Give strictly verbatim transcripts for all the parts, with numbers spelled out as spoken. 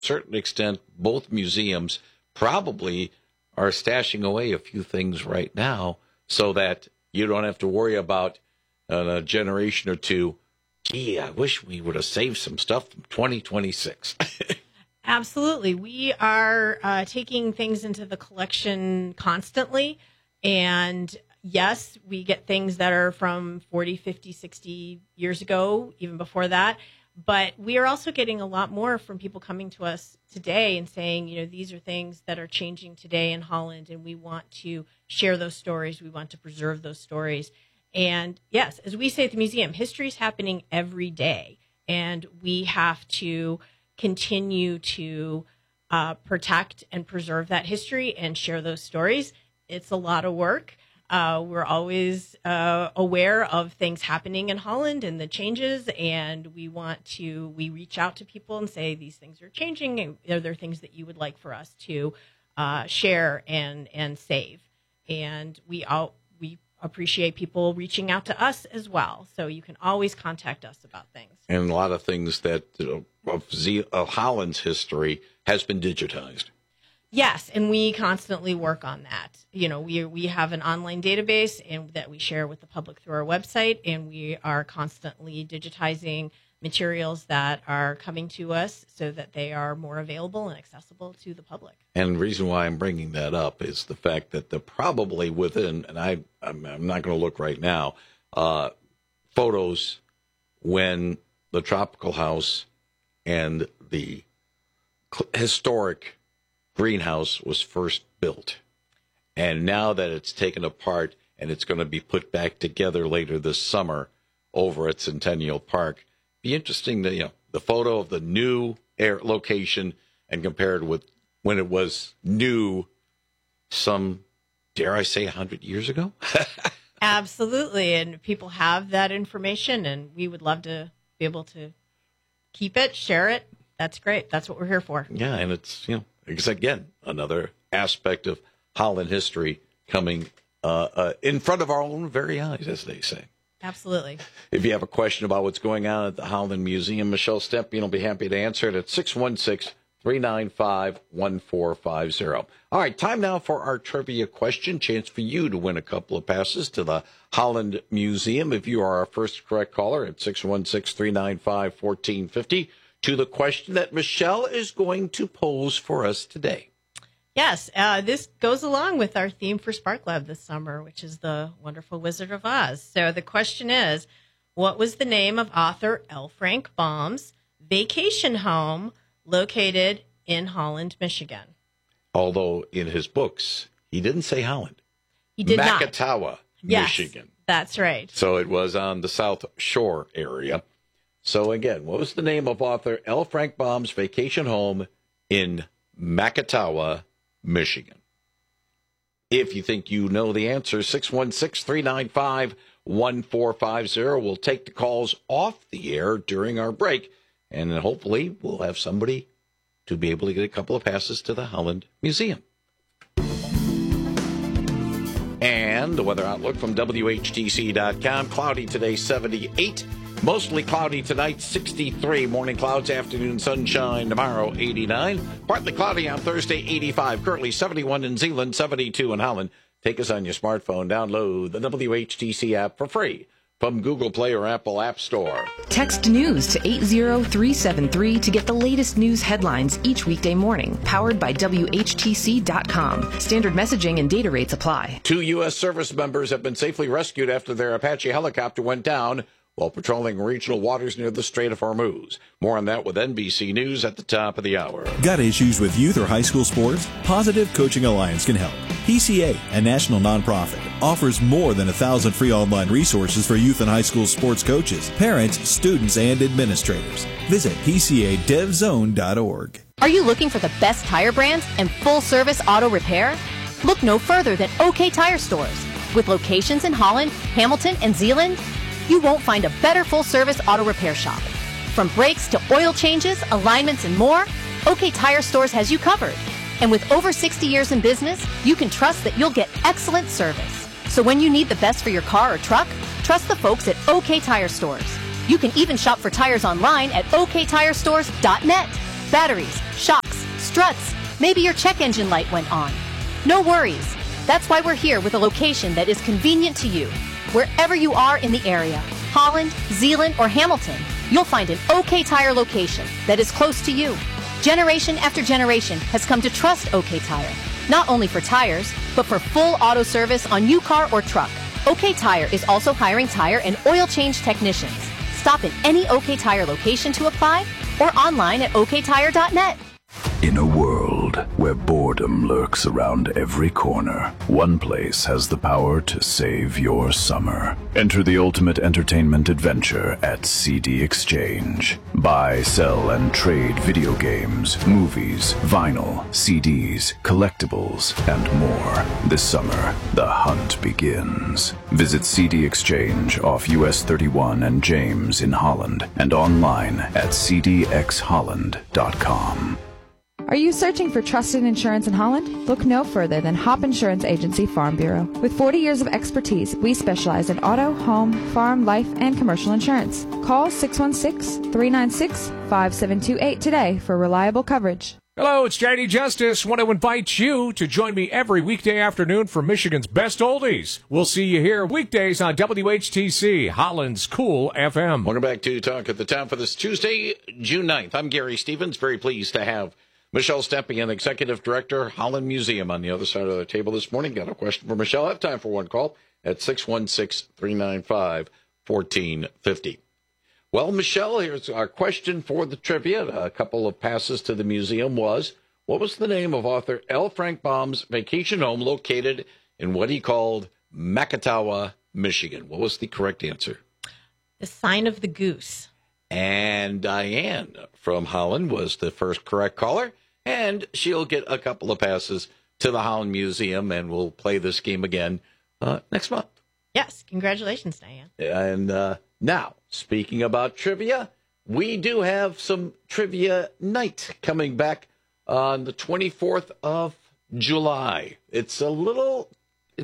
certain extent, both museums probably are stashing away a few things right now so that you don't have to worry about uh, a generation or two, gee, I wish we would have saved some stuff from twenty twenty-six. Absolutely. We are uh, taking things into the collection constantly. And yes, we get things that are from forty, fifty, sixty years ago, even before that. But we are also getting a lot more from people coming to us today and saying, you know, these are things that are changing today in Holland, and we want to share those stories. We want to preserve those stories. And yes, as we say at the museum, history is happening every day, and we have to continue to uh, protect and preserve that history and share those stories. It's a lot of work. Uh, we're always uh, aware of things happening in Holland and the changes, and we want to, we reach out to people and say, these things are changing, and are there things that you would like for us to uh, share and, and save? And we all, we appreciate people reaching out to us as well. So you can always contact us about things. And a lot of things that uh, of, Z- of Holland's history has been digitized. Yes, and we constantly work on that. You know, we we have an online database and that we share with the public through our website, and we are constantly digitizing materials that are coming to us so that they are more available and accessible to the public. And the reason why I'm bringing that up is the fact that the probably within, and I, I'm, I'm not going to look right now, uh, photos when the Tropical House and the cl- historic greenhouse was first built. And now that it's taken apart and it's going to be put back together later this summer over at Centennial Park, be interesting to, you know, the photo of the new air location and compared with when it was new some, dare I say, one hundred years ago? Absolutely. And people have that information, and we would love to be able to keep it, share it. That's great. That's what we're here for. Yeah, and it's, you know, because, again, another aspect of Holland history coming uh, uh, in front of our own very eyes, as they say. Absolutely. If you have a question about what's going on at the Holland Museum, Michelle Stepien will be happy to answer it at six one six, three nine five, one four five zero. All right, time now for our trivia question. Chance for you to win a couple of passes to the Holland Museum. If you are our first correct caller at six one six, three nine five, one four five zero. To the question that Michelle is going to pose for us today. Yes, uh, this goes along with our theme for Spark Lab this summer, which is the Wonderful Wizard of Oz. So the question is, what was the name of author L. Frank Baum's vacation home located in Holland, Michigan? Although in his books, he didn't say Holland. He did not. Makatawa, Yes, Michigan. That's right. So it was on the South Shore area. So again, what was the name of author L. Frank Baum's vacation home in Makatawa, Michigan? If you think you know the answer, six one six, three nine five, one four five zero. We'll take the calls off the air during our break, and then hopefully we'll have somebody to be able to get a couple of passes to the Holland Museum. And the weather outlook from W H T C dot com. Cloudy today, seventy-eight. Mostly cloudy tonight, sixty-three. Morning clouds, afternoon sunshine. Tomorrow, eighty-nine. Partly cloudy on Thursday, eighty-five. Currently seventy-one in Zeeland, seventy-two in Holland. Take us on your smartphone. Download the W H T C app for free from Google Play or Apple App Store. Text news to eight zero three seven three to get the latest news headlines each weekday morning. Powered by W H T C dot com. Standard messaging and data rates apply. Two U S service members have been safely rescued after their Apache helicopter went down while patrolling regional waters near the Strait of Hormuz. More on that with N B C News at the top of the hour. Got issues with youth or high school sports? Positive Coaching Alliance can help. P C A, a national nonprofit, offers more than a thousand free online resources for youth and high school sports coaches, parents, students, and administrators. Visit P C A dev zone dot org. Are you looking for the best tire brands and full-service auto repair? Look no further than OK Tire Stores. With locations in Holland, Hamilton, and Zeeland, you won't find a better full-service auto repair shop. From brakes to oil changes, alignments, and more, OK Tire Stores has you covered. And with over sixty years in business, you can trust that you'll get excellent service. So when you need the best for your car or truck, trust the folks at OK Tire Stores. You can even shop for tires online at O K tire stores dot net. batteries, shocks, struts. Maybe your check engine light went on. No worries. That's why we're here with a location that is convenient to you. Wherever you are in the area, Holland, Zeeland, or Hamilton, you'll find an OK Tire location that is close to you. Generation after generation has come to trust OK Tire, not only for tires, but for full auto service on your car or truck. OK Tire is also hiring tire and oil change technicians. Stop in any OK Tire location to apply or online at ok tire dot net. In a world where boredom lurks around every corner, one place has the power to save your summer. Enter the ultimate entertainment adventure at C D Exchange. Buy, sell, and trade video games, movies, vinyl, C Ds, collectibles, and more. This summer, the hunt begins. Visit C D Exchange off U S thirty-one and James in Holland and online at c d x holland dot com. Are you searching for trusted insurance in Holland? Look no further than Hop Insurance Agency Farm Bureau. With forty years of expertise, we specialize in auto, home, farm, life, and commercial insurance. Call six one six, three nine six, five seven two eight today for reliable coverage. Hello, it's J D Justice. Want to invite you to join me every weekday afternoon for Michigan's Best Oldies. We'll see you here weekdays on W H T C, Holland's Cool F M. Welcome back to Talk at the Town for this Tuesday, June ninth. I'm Gary Stevens. Very pleased to have Michelle Stepien, Executive Director, Holland Museum, on the other side of the table this morning. Got a question for Michelle. I have time for one call at six one six, three nine five, one four five zero. Well, Michelle, here's our question for the trivia. A couple of passes to the museum was, what was the name of author L. Frank Baum's vacation home located in what he called Macatawa, Michigan? What was the correct answer? The Sign of the Goose. And Diane from Holland was the first correct caller, and she'll get a couple of passes to the Holland Museum, and we'll play this game again uh, next month. Yes, congratulations, Diane. And uh, now, speaking about trivia, we do have some trivia night coming back on the twenty-fourth of July. It's a little, it,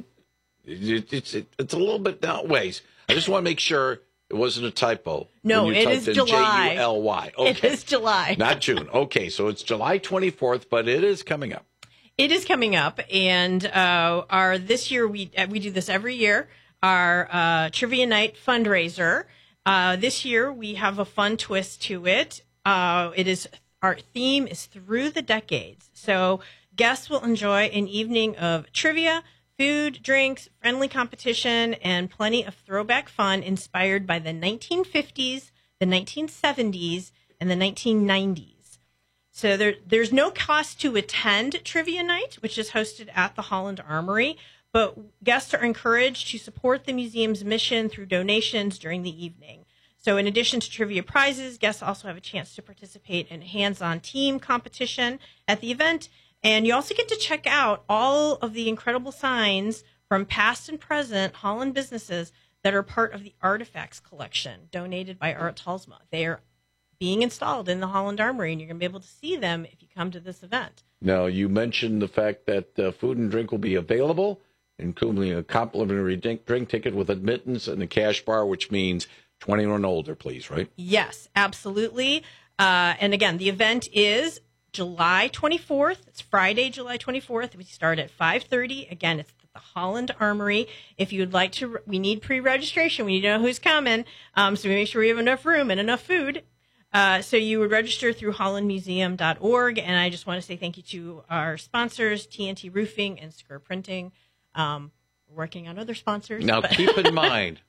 it, it's it, it's a little bit down ways. I just want to make sure it wasn't a typo. No, it is July. J U L Y. Okay. It is July. Not June. Okay, so it's July twenty-fourth, but it is coming up. It is coming up, and uh, our this year, we uh, we do this every year, our uh, Trivia Night fundraiser. Uh, this year, we have a fun twist to it. Uh, it is our theme is Through the Decades. So guests will enjoy an evening of trivia, food, drinks, friendly competition, and plenty of throwback fun inspired by the nineteen fifties, the nineteen seventies, and the nineteen nineties. So there, there's no cost to attend Trivia Night, which is hosted at the Holland Armory, but guests are encouraged to support the museum's mission through donations during the evening. So in addition to trivia prizes, guests also have a chance to participate in a hands-on team competition at the event. And you also get to check out all of the incredible signs from past and present Holland businesses that are part of the Artifacts collection donated by Art Talsma. They are being installed in the Holland Armory, and you're going to be able to see them if you come to this event. Now, you mentioned the fact that uh, food and drink will be available, including a complimentary drink, drink ticket with admittance and a cash bar, which means twenty-one and older, please, right? Yes, absolutely. Uh, and again, the event is July twenty-fourth. It's Friday, July twenty-fourth. We start at five thirty. Again, it's at the Holland Armory. If you'd like to, we need pre-registration. We need to know who's coming. Um, so we make sure we have enough room and enough food. Uh, so you would register through holland museum dot org. And I just want to say thank you to our sponsors, T N T Roofing and Square Printing. Um, we're working on other sponsors. Now, but keep in mind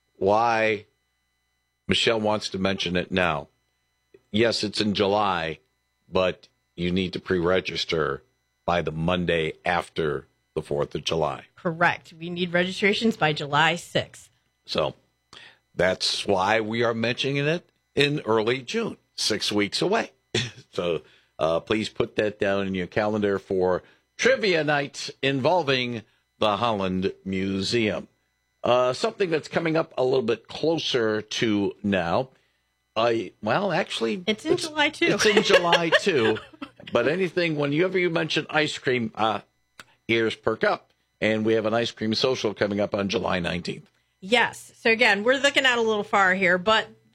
why Michelle wants to mention it now. Yes, it's in July, but you need to pre-register by the Monday after the fourth of July. Correct. We need registrations by July sixth. So that's why we are mentioning it in early June, six weeks away. So uh, please put that down in your calendar for Trivia Night involving the Holland Museum. Uh, something that's coming up a little bit closer to now. Uh, well, actually, it's in it's, July too. It's in July too. But anything, whenever you mention ice cream, uh, ears perk up. And we have an ice cream social coming up on July nineteenth. Yes. So again, we're looking out a little far here, but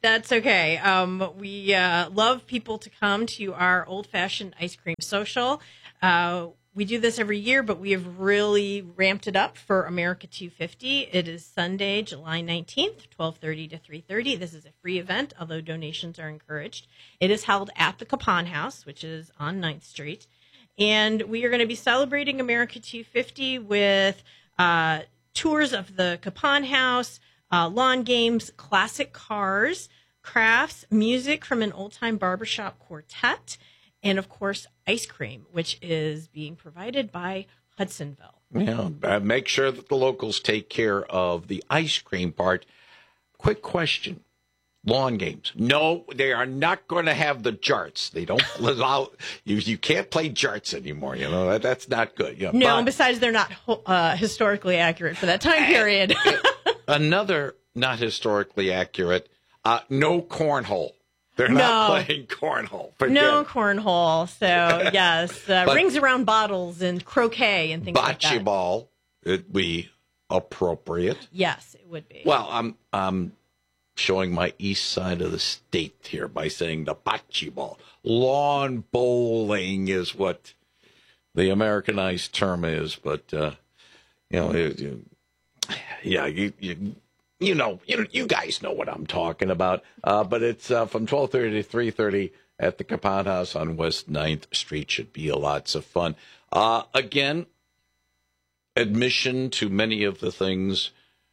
That's okay. Um, we uh, love people to come to our old-fashioned ice cream social. Uh, we do this every year, but we have really ramped it up for America two fifty. It is Sunday, July nineteenth, twelve thirty to three thirty. This is a free event, although donations are encouraged. It is held at the Capon House, which is on ninth Street. And we are going to be celebrating America two fifty with uh, tours of the Capon House, uh, lawn games, classic cars, crafts, music from an old-time barbershop quartet, and, of course, ice cream, which is being provided by Hudsonville. Yeah, uh, make sure that the locals take care of the ice cream part. Quick question. Lawn games. No, they are not going to have the jarts. They don't allow you. You can't play jarts anymore. You know that, that's not good. You know, no, but, and besides, they're not uh, historically accurate for that time period. Another not historically accurate. Uh, no cornhole. They're not no. playing cornhole. Forget no it. cornhole. So yes, uh, rings around bottles and croquet and things like that. Bocce ball. It'd be appropriate. Yes, it would be. Well, I'm I'm showing my east side of the state here by saying the bocce ball. Lawn bowling is what the Americanized term is, but uh, you know, it, you, yeah, you. you You know, you you guys know what I'm talking about. Uh, but it's uh, from twelve thirty to three thirty at the Capon House on West ninth Street. Should be a lots of fun. Uh, again, admission to many of the things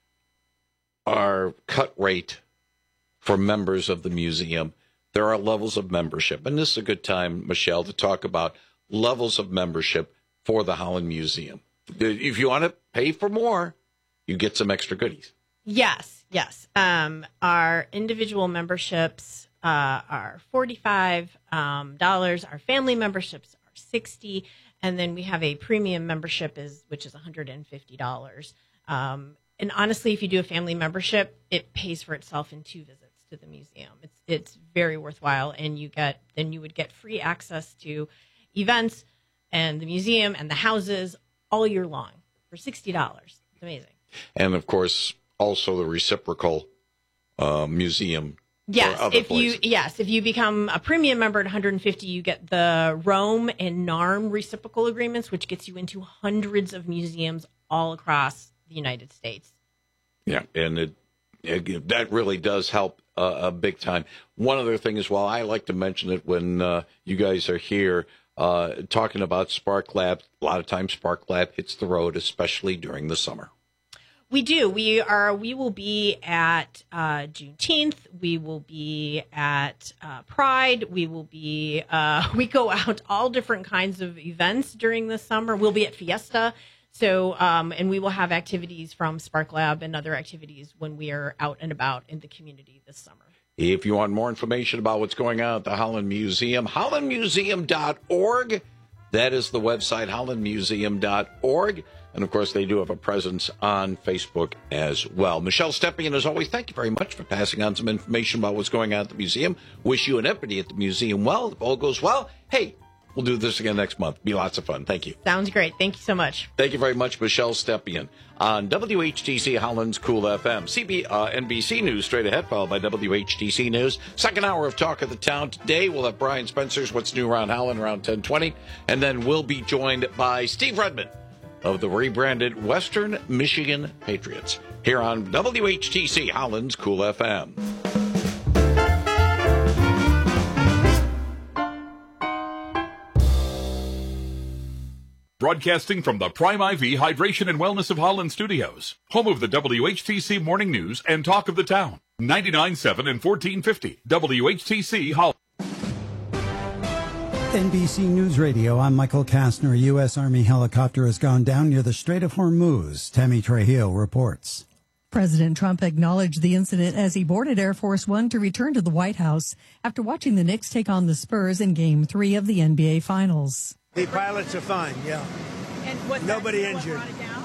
are cut rate for members of the museum. There are levels of membership. And this is a good time, Michelle, to talk about levels of membership for the Holland Museum. If you want to pay for more, you get some extra goodies. Yes, yes. Um, our individual memberships uh, are forty-five dollars. Um, our family memberships are sixty dollars. And then we have a premium membership, is which is one hundred fifty dollars. Um, and honestly, if you do a family membership, it pays for itself in two visits to the museum. It's it's very worthwhile, and you get then you would get free access to events and the museum and the houses all year long for sixty dollars. It's amazing. And of course, also the reciprocal uh, museum. Yes, or other if places. you yes if you become a premium member at one hundred fifty, you get the Rome and NARM reciprocal agreements, which gets you into hundreds of museums all across the United States. Yeah, and it, it that really does help uh, a big time. One other thing as well, I like to mention it when uh, you guys are here uh, talking about Spark Lab. A lot of times, Spark Lab hits the road, especially during the summer. We do. We are. We will be at uh, Juneteenth. We will be at uh, Pride. We will be. Uh, we go out all different kinds of events during the summer. We'll be at Fiesta. So, um, and we will have activities from Spark Lab and other activities when we are out and about in the community this summer. If you want more information about what's going on at the Holland Museum, holland museum dot org. That is the website, holland museum dot org. And, of course, they do have a presence on Facebook as well. Michelle Stepien, as always, thank you very much for passing on some information about what's going on at the museum. Wish you and everybody at the museum well. If all goes well, hey, we'll do this again next month. Be lots of fun. Thank you. Sounds great. Thank you so much. Thank you very much, Michelle Stepien. On W H T C Holland's Cool F M. C B, uh, N B C News straight ahead, followed by W H T C News. Second hour of Talk of the Town. Today, we'll have Brian Spencer's What's New Around Holland around ten twenty. And then we'll be joined by Steve Redmond of the rebranded Western Michigan Patriots here on W H T C Holland's Cool F M. Broadcasting from the Prime I V Hydration and Wellness of Holland Studios, home of the W H T C Morning News and Talk of the Town. ninety-nine point seven and fourteen fifty W H T C Holland. N B C News Radio, I'm Michael Kastner. A U S. Army helicopter has gone down near the Strait of Hormuz. Tammy Trujillo reports. President Trump acknowledged the incident as he boarded Air Force One to return to the White House after watching the Knicks take on the Spurs in Game three of the N B A Finals. The pilots are fine, yeah. And what's Nobody that, injured. What brought it down?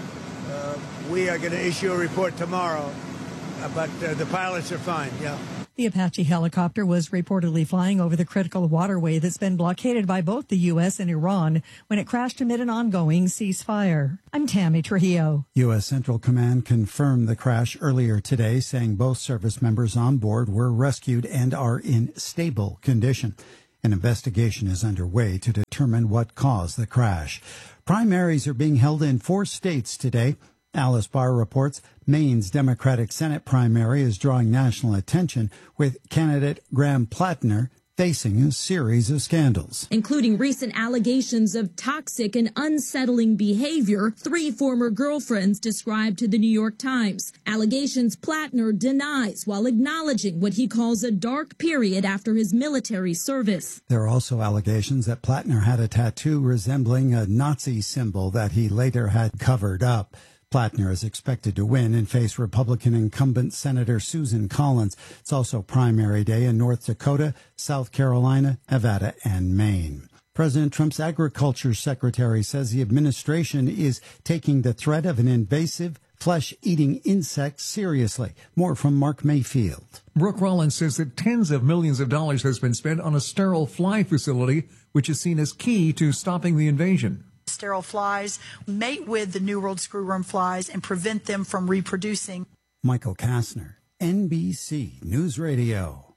Uh, we are going to issue a report tomorrow, uh, but uh, the pilots are fine, yeah. The Apache helicopter was reportedly flying over the critical waterway that's been blockaded by both the U S and Iran when it crashed amid an ongoing ceasefire. I'm Tammy Trujillo. U S. Central Command confirmed the crash earlier today, saying both service members on board were rescued and are in stable condition. An investigation is underway to determine what caused the crash. Primaries are being held in four states today. Alice Barr reports Maine's Democratic Senate primary is drawing national attention, with candidate Graham Plattner facing a series of scandals, including recent allegations of toxic and unsettling behavior, three former girlfriends described to the New York Times. Allegations Plattner denies while acknowledging what he calls a dark period after his military service. There are also allegations that Plattner had a tattoo resembling a Nazi symbol that he later had covered up. Plattner is expected to win and face Republican incumbent Senator Susan Collins. It's also primary day in North Dakota, South Carolina, Nevada, and Maine. President Trump's agriculture secretary says the administration is taking the threat of an invasive flesh-eating insect seriously. More from Mark Mayfield. Brooke Rollins says that tens of millions of dollars has been spent on a sterile fly facility, which is seen as key to stopping the invasion. Sterile flies mate with the New World screwworm flies and prevent them from reproducing. Michael Kastner, N B C News Radio.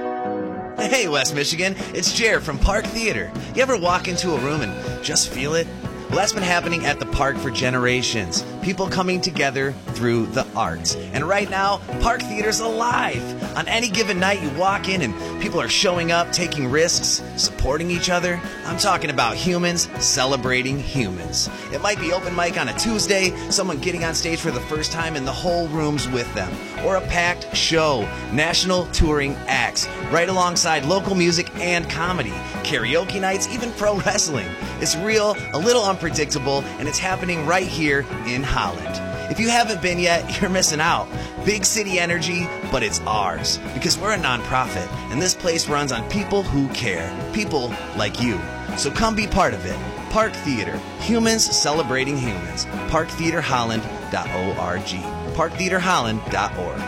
Hey, West Michigan, it's Jer from Park Theater. You ever walk into a room and just feel it? Well, that's been happening at the park for generations. People coming together through the arts. And right now, Park Theater's alive. On any given night, you walk in and people are showing up, taking risks, supporting each other. I'm talking about humans celebrating humans. It might be open mic on a Tuesday, someone getting on stage for the first time and the whole room's with them. Or a packed show, national touring acts, right alongside local music and comedy, karaoke nights, even pro wrestling. It's real, a little unpredictable, and it's happening right here in Holland. If you haven't been yet, you're missing out. Big city energy, but it's ours. Because we're a nonprofit, and this place runs on people who care. People like you. So come be part of it. Park Theater. Humans celebrating humans. park theater holland dot org. park theater holland dot org.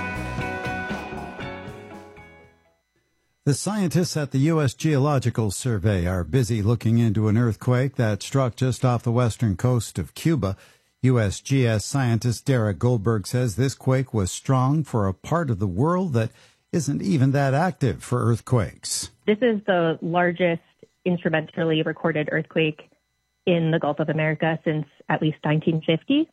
The scientists at the U S Geological Survey are busy looking into an earthquake that struck just off the western coast of Cuba. U S G S scientist Derek Goldberg says this quake was strong for a part of the world that isn't even that active for earthquakes. This is the largest instrumentally recorded earthquake in the Gulf of America since at least nineteen fifty.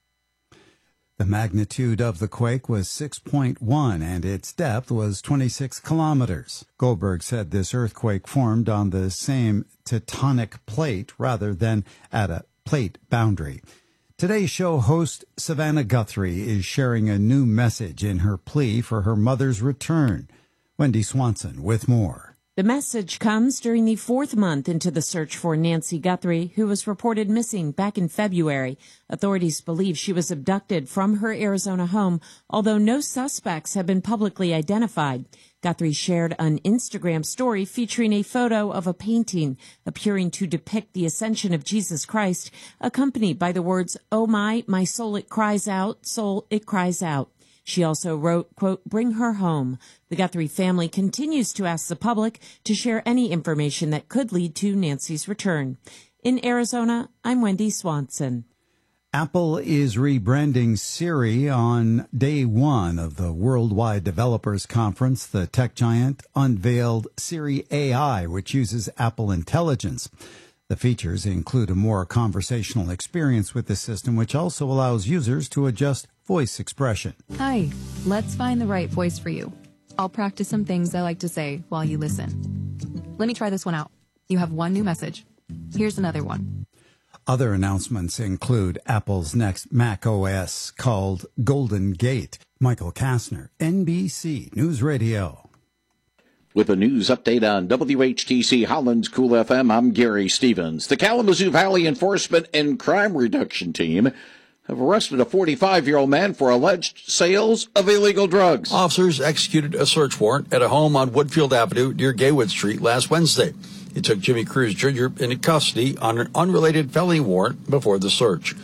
The magnitude of the quake was six point one and its depth was twenty-six kilometers. Goldberg said this earthquake formed on the same tectonic plate rather than at a plate boundary. Today's show host Savannah Guthrie is sharing a new message in her plea for her mother's return. Wendy Swanson with more. The message comes during the fourth month into the search for Nancy Guthrie, who was reported missing back in February. Authorities believe she was abducted from her Arizona home, although no suspects have been publicly identified. Guthrie shared an Instagram story featuring a photo of a painting appearing to depict the ascension of Jesus Christ, accompanied by the words, "Oh my, my soul it cries out, soul it cries out." She also wrote, quote, "Bring her home." The Guthrie family continues to ask the public to share any information that could lead to Nancy's return. In Arizona, I'm Wendy Swanson. Apple is rebranding Siri on day one of the Worldwide Developers Conference. The tech giant unveiled Siri A I, which uses Apple Intelligence. The features include a more conversational experience with the system, which also allows users to adjust voice expression. Hi, let's find the right voice for you. I'll practice some things I like to say while you listen. Let me try this one out. You have one new message. Here's another one. Other announcements include Apple's next Mac O S called Golden Gate. Michael Kastner, N B C News Radio. With a news update on W H T C Holland's Cool F M, I'm Gary Stevens. The Kalamazoo Valley Enforcement and Crime Reduction Team have arrested a forty-five-year-old man for alleged sales of illegal drugs. Officers executed a search warrant at a home on Woodfield Avenue near Gaywood Street last Wednesday. It took Jimmy Cruz Junior into custody on an unrelated felony warrant before the search.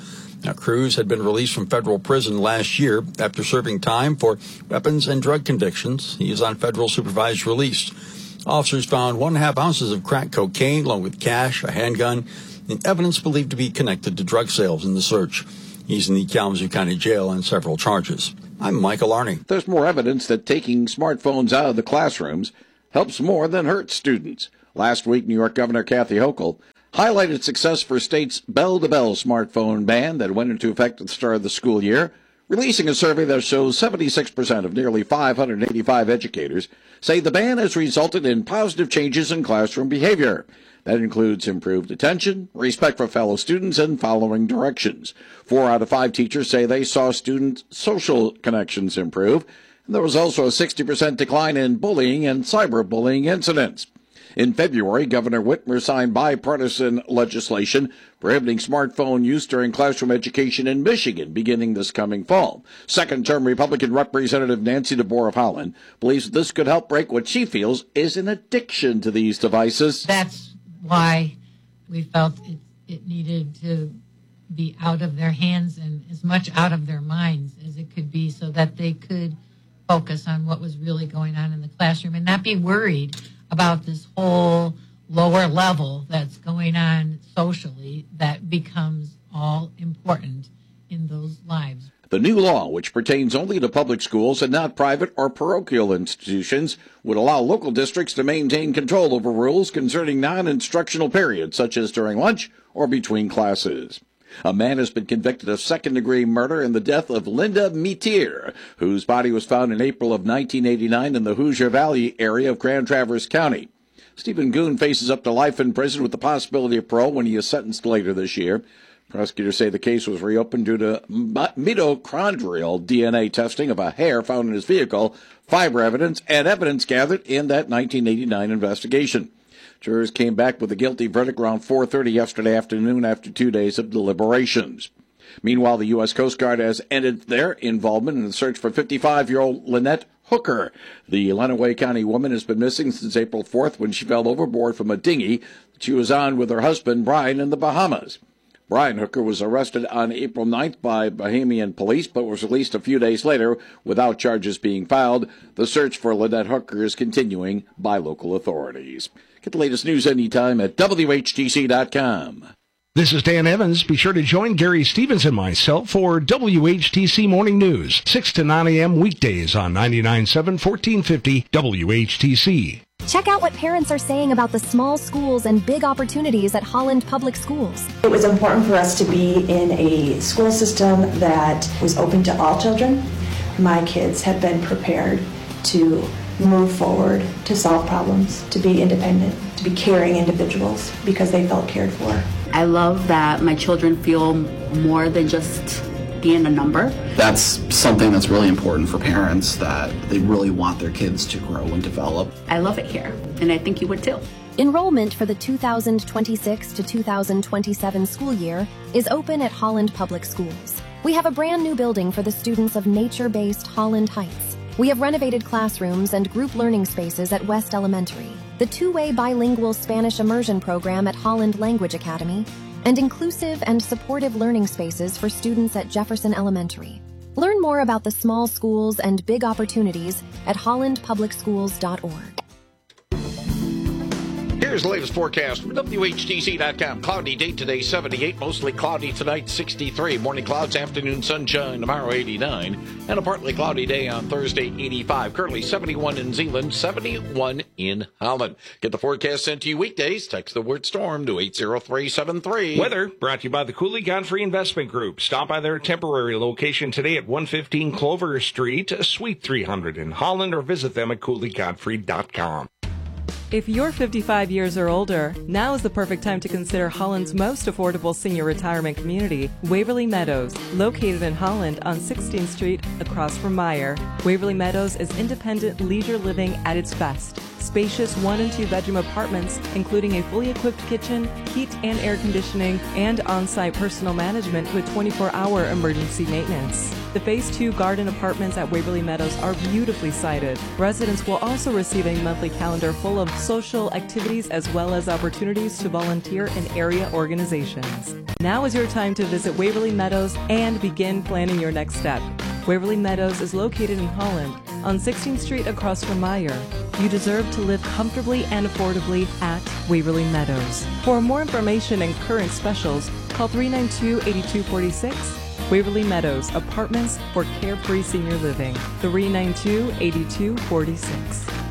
Now, Cruz had been released from federal prison last year after serving time for weapons and drug convictions. He is on federal supervised release. Officers found one and a half ounces of crack cocaine along with cash, a handgun, and evidence believed to be connected to drug sales in the search. He's in the Kalamazoo County Jail on several charges. I'm Michael Arney. There's more evidence that taking smartphones out of the classrooms helps more than hurts students. Last week, New York Governor Kathy Hochul highlighted success for state's bell-to-bell smartphone ban that went into effect at the start of the school year, releasing a survey that shows seventy-six percent of nearly five hundred eighty-five educators say the ban has resulted in positive changes in classroom behavior. That includes improved attention, respect for fellow students, and following directions. Four out of five teachers say they saw student social connections improve, and there was also a sixty percent decline in bullying and cyberbullying incidents. In February, Governor Whitmer signed bipartisan legislation prohibiting smartphone use during classroom education in Michigan beginning this coming fall. Second-term Republican Representative Nancy DeBoer of Holland believes this could help break what she feels is an addiction to these devices. That's why we felt it, it needed to be out of their hands and as much out of their minds as it could be so that they could focus on what was really going on in the classroom and not be worried about this whole lower level that's going on socially that becomes all important in those lives. The new law, which pertains only to public schools and not private or parochial institutions, would allow local districts to maintain control over rules concerning non-instructional periods, such as during lunch or between classes. A man has been convicted of second-degree murder in the death of Linda Metier, whose body was found in April of nineteen eighty-nine in the Hoosier Valley area of Grand Traverse County. Stephen Goon faces up to life in prison with the possibility of parole when he is sentenced later this year. Prosecutors say the case was reopened due to mitochondrial D N A testing of a hair found in his vehicle, fiber evidence, and evidence gathered in that nineteen eighty-nine investigation. Jurors came back with a guilty verdict around four thirty yesterday afternoon after two days of deliberations. Meanwhile, the U S Coast Guard has ended their involvement in the search for fifty-five-year-old Lynette Hooker. The Lenawee County woman has been missing since April fourth when she fell overboard from a dinghy that she was on with her husband, Brian, in the Bahamas. Brian Hooker was arrested on April ninth by Bahamian police, but was released a few days later without charges being filed. The search for Lynette Hooker is continuing by local authorities. Get the latest news anytime at W H T C dot com. This is Dan Evans. Be sure to join Gary Stevens and myself for W H T C Morning News, six to nine a.m. weekdays on ninety-nine point seven, fourteen fifty W H T C. Check out what parents are saying about the small schools and big opportunities at Holland Public Schools. It was important for us to be in a school system that was open to all children. My kids have been prepared to move forward, to solve problems, to be independent, to be caring individuals because they felt cared for. I love that my children feel more than just being a number. That's something that's really important for parents, that they really want their kids to grow and develop. I love it here, and I think you would too. Enrollment for the two thousand twenty-six to two thousand twenty-seven school year is open at Holland Public Schools. We have a brand new building for the students of nature-based Holland Heights. We have renovated classrooms and group learning spaces at West Elementary, the two-way bilingual Spanish immersion program at Holland Language Academy, and inclusive and supportive learning spaces for students at Jefferson Elementary. Learn more about the small schools and big opportunities at holland public schools dot org. Here's the latest forecast from W H T C dot com. Cloudy day today, seventy-eight. Mostly cloudy tonight, sixty-three. Morning clouds, afternoon sunshine tomorrow, eighty-nine. And a partly cloudy day on Thursday, eighty-five. Currently seventy-one in Zeeland, seventy-one in Holland. Get the forecast sent to you weekdays. Text the word storm to eight zero three seven three. Weather brought to you by the Cooley Godfrey Investment Group. Stop by their temporary location today at one fifteen Clover Street, Suite three hundred in Holland, or visit them at cooley godfrey dot com. If you're fifty-five years or older, now is the perfect time to consider Holland's most affordable senior retirement community, Waverly Meadows, located in Holland on sixteenth Street across from Meyer. Waverly Meadows is independent leisure living at its best. Spacious one and two bedroom apartments, including a fully equipped kitchen, heat and air conditioning, and on-site personal management with twenty-four hour emergency maintenance. The Phase two garden apartments at Waverly Meadows are beautifully sited. Residents will also receive a monthly calendar full of social activities, as well as opportunities to volunteer in area organizations. Now is your time to visit Waverly Meadows and begin planning your next step. Waverly Meadows is located in Holland on sixteenth Street across from Meyer. You deserve to live comfortably and affordably at Waverly Meadows. For more information and current specials, call three nine two, eight two four six. Waverly Meadows, apartments for carefree senior living. three nine two, eight two four six.